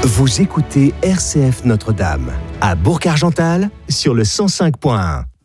Vous écoutez RCF Notre-Dame à Bourg-Argental sur le 105.1.